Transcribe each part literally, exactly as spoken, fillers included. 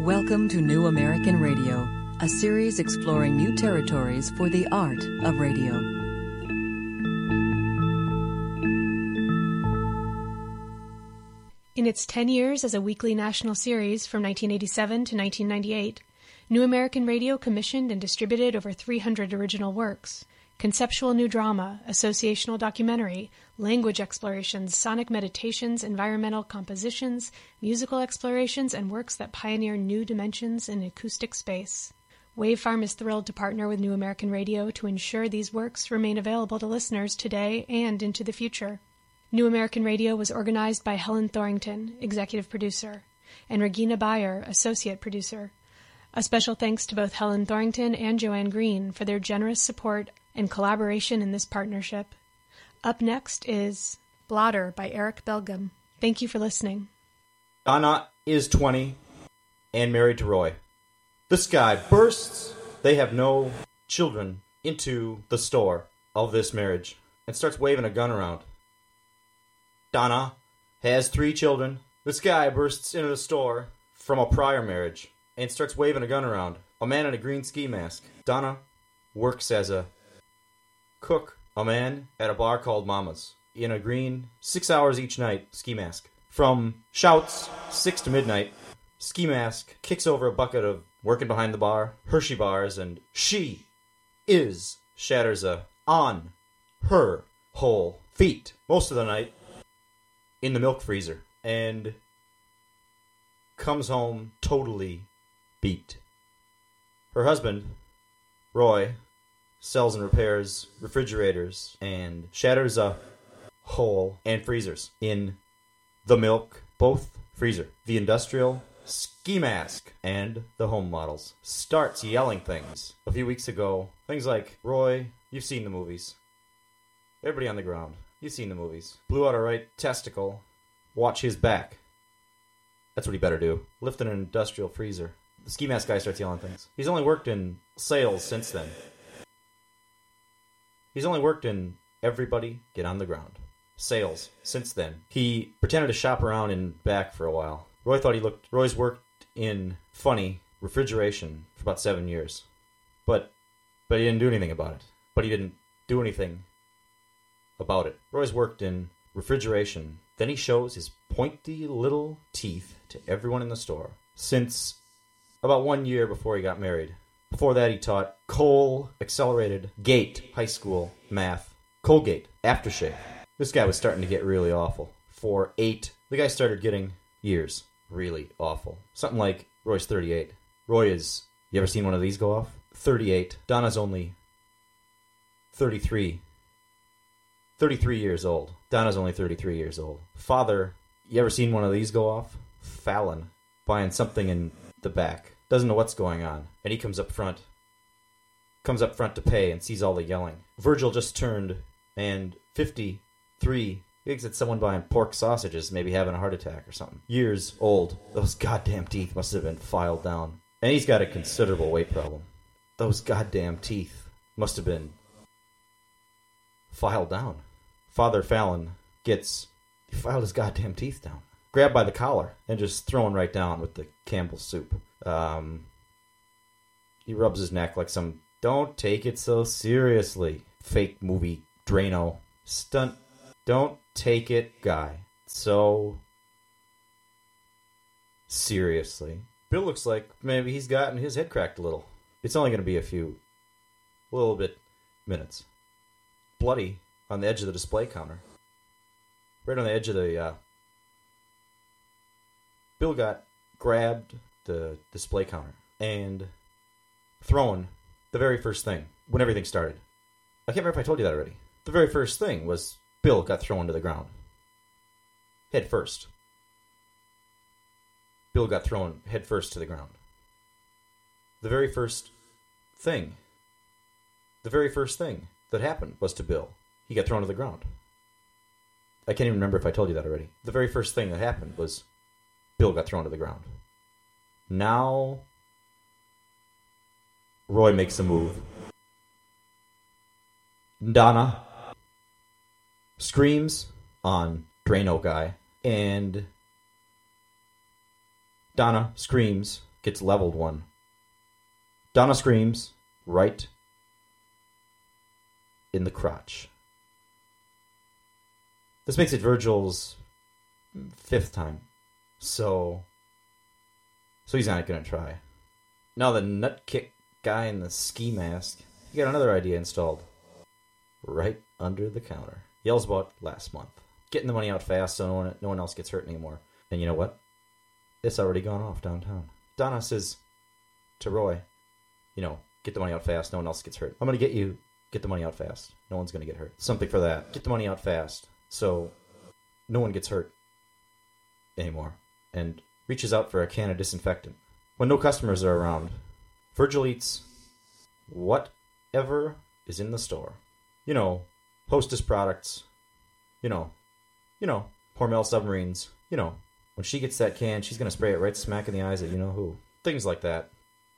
Welcome to New American Radio, a series exploring new territories for the art of radio. In its ten years as a weekly national series from nineteen eighty-seven to nineteen ninety-eight, New American Radio commissioned and distributed over three hundred original works. Conceptual new drama, associational documentary, language explorations, sonic meditations, environmental compositions, musical explorations, and works that pioneer new dimensions in acoustic space. Wavefarm is thrilled to partner with New American Radio to ensure these works remain available to listeners today and into the future. New American Radio was organized by Helen Thorington, executive producer, and Regina Bayer, associate producer. A special thanks to both Helen Thorington and Joanne Green for their generous support and collaboration in this partnership. Up next is Blotter by Eric Belgum. Thank you for listening. Donna is twenty and married to Roy. This guy bursts, they have no children, into the store of this marriage and starts waving a gun around. Donna has three children. This guy bursts into the store from a prior marriage and starts waving a gun around. A man in a green ski mask. Donna works as a cook, a man at a bar called Mama's, in a green, six hours each night, ski mask. From shouts, six to midnight, ski mask kicks over a bucket of working behind the bar, Hershey bars, and she is shatters a on her whole feet. Most of the night, in the milk freezer, and comes home totally beat. Her husband, Roy, sells and repairs refrigerators and shatters a hole and freezers in the milk, both freezer, the industrial ski mask, and the home models. Starts yelling things. A few weeks ago, things like, Roy, you've seen the movies. Everybody on the ground, you've seen the movies. Blew out a right testicle. Watch his back. That's what he better do. Lift an industrial freezer. The ski mask guy starts yelling things. He's only worked in sales since then. He's only worked in everybody get on the ground. Sales since then. He pretended to shop around in back for a while. Roy thought he looked... Roy's worked in funny refrigeration for about seven years. But, but he didn't do anything about it. But he didn't do anything about it. Roy's worked in refrigeration. Then he shows his pointy little teeth to everyone in the store. Since about one year before he got married. Before that, he taught Cole Accelerated Gate High School math. Colgate Aftershave. This guy was starting to get really awful. For eight, the guy started getting years really awful. Something like Roy's thirty-eight. Roy is, you ever seen one of these go off? thirty-eight. Donna's only thirty-three. thirty-three years old. Donna's only thirty-three years old. Father, you ever seen one of these go off? Fallon, buying something in the back. Doesn't know what's going on. And he comes up front. Comes up front to pay and sees all the yelling. Virgil just turned and fifty-three. He thinks it's someone buying pork sausages, maybe having a heart attack or something. Years old. Those goddamn teeth must have been filed down. And he's got a considerable weight problem. Those goddamn teeth must have been filed down. Father Fallon gets... He filed his goddamn teeth down. Grabbed by the collar and just thrown right down with the Campbell's soup. Um, he rubs his neck like some, don't take it so seriously, fake movie Drano stunt, don't take it guy so seriously. Bill looks like maybe he's gotten his head cracked a little. It's only going to be a few, a little bit minutes. Bloody on the edge of the display counter. Right on the edge of the, uh, Bill got grabbed the display counter and thrown the very first thing when everything started. I can't remember if I told you that already. The very first thing was Bill got thrown to the ground. Head first. Bill got thrown head first to the ground. The very first thing, the very first thing that happened was to Bill. He got thrown to the ground. I can't even remember if I told you that already. The very first thing that happened was Bill got thrown to the ground. Now, Roy makes a move. Donna screams on Drano guy, and Donna screams, gets leveled one. Donna screams right in the crotch. This makes it Virgil's fifth time. So, so he's not going to try. Now the nut kick guy in the ski mask, he got another idea installed. Right under the counter. Yells about last month. Getting the money out fast so no one, no one else gets hurt anymore. And you know what? It's already gone off downtown. Donna says to Roy, you know, get the money out fast, no one else gets hurt. I'm going to get you, get the money out fast. No one's going to get hurt. Something for that. Get the money out fast so no one gets hurt anymore. And reaches out for a can of disinfectant. When no customers are around, Virgil eats whatever is in the store. You know, Hostess products. You know, you know, Hormel submarines. You know, when she gets that can, she's going to spray it right smack in the eyes of you know who. Things like that.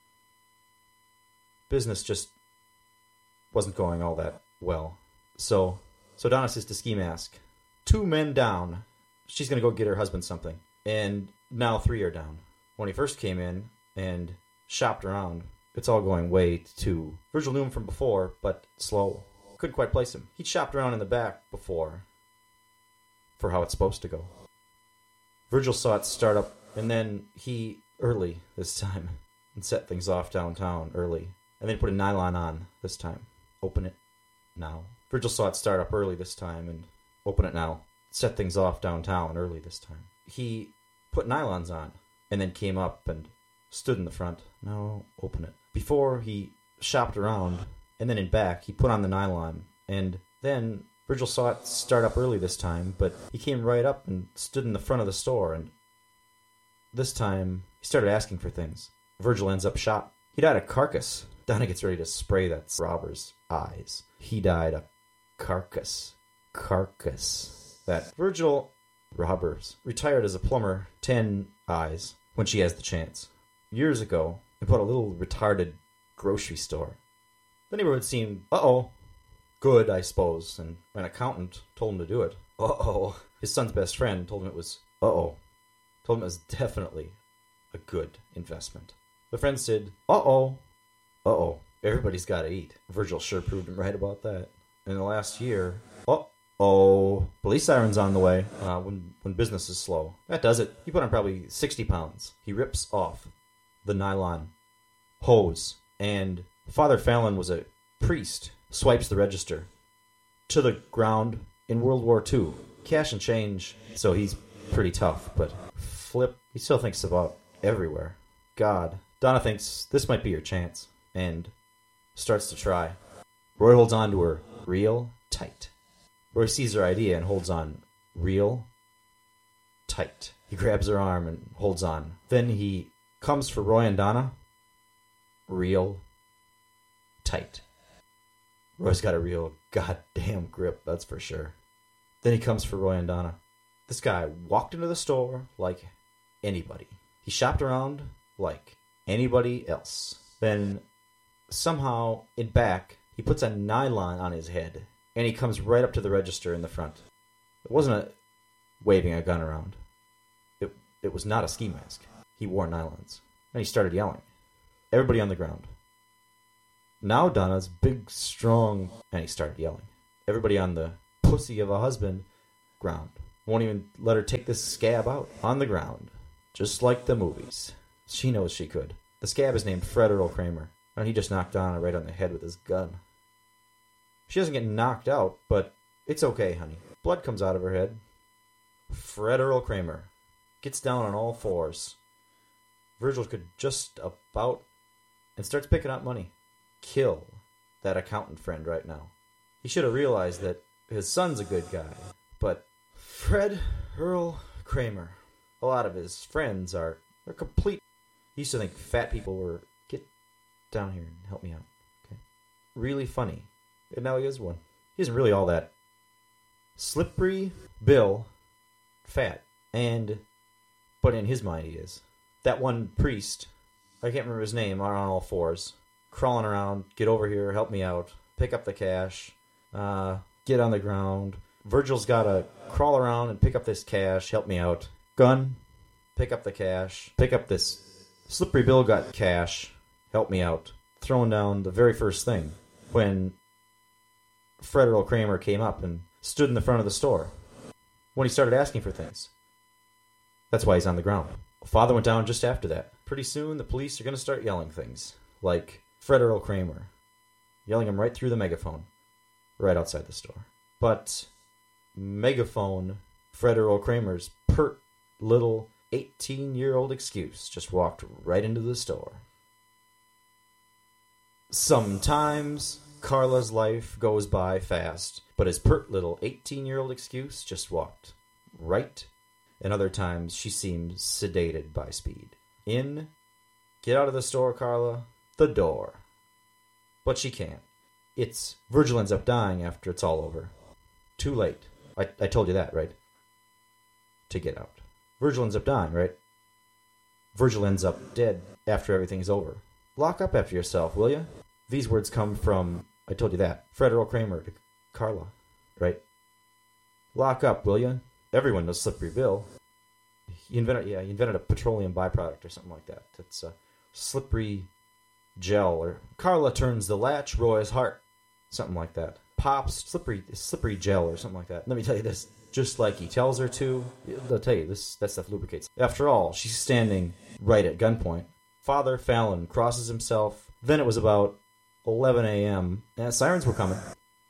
Business just wasn't going all that well. So, so Donna says to Ski Mask, two men down. She's going to go get her husband something. And now three are down. When he first came in and shopped around, it's all going way too... Virgil knew him from before, but slow. Couldn't quite place him. He'd shopped around in the back before for how it's supposed to go. Virgil saw it start up, and then he, early this time, and set things off downtown early. And then he put a nylon on this time. Open it now. Virgil saw it start up early this time, and open it now. Set things off downtown early this time. He put nylons on, and then came up and stood in the front. Now open it. Before he shopped around, and then in back, he put on the nylon, and then Virgil saw it start up early this time, but he came right up and stood in the front of the store, and this time he started asking for things. Virgil ends up shot. He died a carcass. Donna gets ready to spray that robber's eyes. He died a carcass. Carcass. That Virgil Robbers retired as a plumber, ten eyes, when she has the chance. Years ago, he put a little retarded grocery store. The neighborhood seemed, uh-oh, good, I suppose, and an accountant told him to do it. Uh-oh. His son's best friend told him it was, uh-oh. Told him it was definitely a good investment. The friend said, uh-oh, uh-oh. Everybody's got to eat. Virgil sure proved him right about that. In the last year, uh-oh, police sirens on the way uh, when, when business is slow. That does it. He put on probably sixty pounds. He rips off the nylon hose, and Father Fallon was a priest. Swipes the register to the ground in World War Two. Cash and change, so he's pretty tough, but flip, he still thinks about everywhere. God. Donna thinks this might be your chance, and starts to try. Roy holds on to her real tight. Roy sees her idea and holds on real tight. He grabs her arm and holds on. Then he comes for Roy and Donna real tight. Roy's got a real goddamn grip, that's for sure. Then he comes for Roy and Donna. This guy walked into the store like anybody. He shopped around like anybody else. Then somehow, in back, he puts a nylon on his head, and he comes right up to the register in the front. It wasn't a waving a gun around. It, it was not a ski mask. He wore nylons. And he started yelling. Everybody on the ground. Now Donna's big, strong, and he started yelling. Everybody on the pussy of a husband ground. Won't even let her take this scab out. On the ground. Just like the movies. She knows she could. The scab is named Fred Earl Kramer, and he just knocked Donna right on the head with his gun. She doesn't get knocked out, but it's okay, honey. Blood comes out of her head. Fred Earl Kramer gets down on all fours. Virgil could just about, and starts picking up money. Kill that accountant friend right now. He should have realized that his son's a good guy, but Fred Earl Kramer, a lot of his friends are, are complete. He used to think fat people were, get down here and help me out. Okay, really funny. And now he is one. He isn't really all that. Slippery Bill, fat, and, but in his mind he is. That one priest, I can't remember his name, are on all fours. Crawling around, get over here, help me out, pick up the cash, uh, get on the ground. Virgil's got to crawl around and pick up this cash, help me out. Gun, pick up the cash, pick up this Slippery Bill got cash, help me out, thrown down the very first thing when Fred Earl Kramer came up and stood in the front of the store when he started asking for things. That's why he's on the ground. Father went down just after that. Pretty soon, the police are going to start yelling things, like Fred Earl Kramer, yelling him right through the megaphone, right outside the store. But megaphone Fred Earl Kramer's pert little eighteen-year-old excuse just walked right into the store. Sometimes Carla's life goes by fast, but his pert little eighteen-year-old excuse just walked right. And other times she seems sedated by speed. In, get out of the store, Carla, the door. But she can't. It's, Virgil ends up dying after it's all over. Too late. I, I told you that, right? To get out. Virgil ends up dying, right? Virgil ends up dead after everything's over. Lock up after yourself, will you? These words come from, I told you that, Fred Earl Kramer to Carla, right? Lock up, will you? Everyone knows Slippery Bill. He invented, yeah, he invented a petroleum byproduct or something like that. It's a slippery gel. Or Carla turns the latch, Roy's heart, something like that. Pops slippery, slippery gel or something like that. Let me tell you this, just like he tells her to. They'll tell you this. That stuff lubricates. After all, she's standing right at gunpoint. Father Fallon crosses himself. Then it was about eleven a.m. and sirens were coming.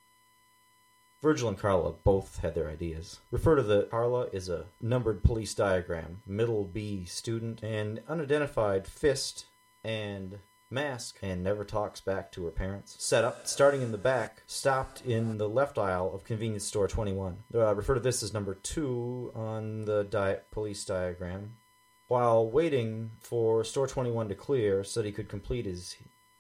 Virgil and Carla both had their ideas. Refer to the Carla is a numbered police diagram, middle B student, and unidentified fist and mask, and never talks back to her parents. Set up, starting in the back, stopped in the left aisle of convenience store twenty-one. Uh, refer to this as number two on the di- police diagram. While waiting for store twenty-one to clear so that he could complete his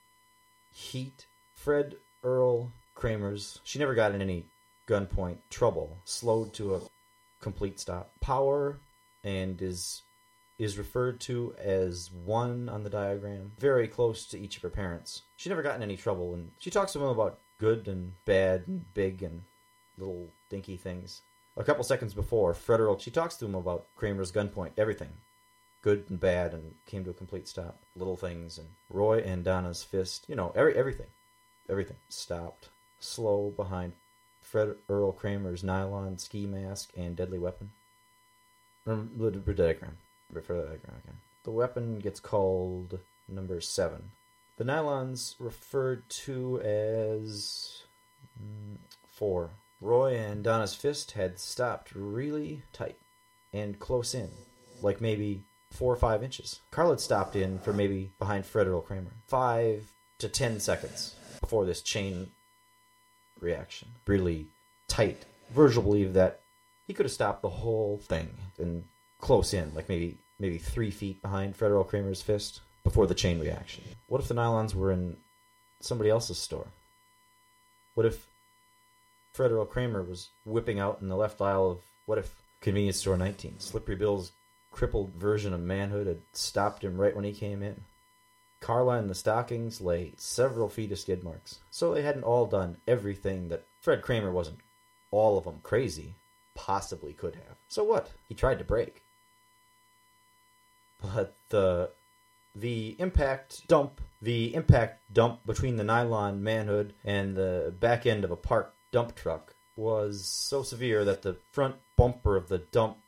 heat, Fred Earl Kramer's, she never got in any gunpoint trouble, slowed to a complete stop. Power and is is referred to as one on the diagram, very close to each of her parents. She never got in any trouble, and she talks to them about good and bad and big and little dinky things. A couple seconds before, Fred Earl, she talks to him about Kramer's gunpoint, everything. Good and bad, and came to a complete stop. Little things, and Roy and Donna's fist, you know, every everything. Everything stopped. Slow behind Fred Earl Kramer's nylon ski mask and deadly weapon. Remember the diagram. Refer to the diagram again. The weapon gets called number seven. The nylons referred to as mm, four. Roy and Donna's fist had stopped really tight and close in, like maybe four or five inches. Carla had stopped in for maybe behind Fred Earl Kramer. Five to ten seconds before this chain reaction. Really tight. Virgil believed that he could have stopped the whole thing and close in, like maybe maybe three feet behind Fred Earl Kramer's fist before the chain reaction. What if the nylons were in somebody else's store? What if Fred Earl Kramer was whipping out in the left aisle of, what if convenience store nineteen? Slippery Bill's crippled version of manhood had stopped him right when he came in. Carla and the stockings lay several feet of skid marks. So they hadn't all done everything that Fred Kramer wasn't all of them crazy, possibly could have. So what? He tried to break. But the the impact dump, the impact dump between the nylon manhood and the back end of a parked dump truck was so severe that the front bumper of the dump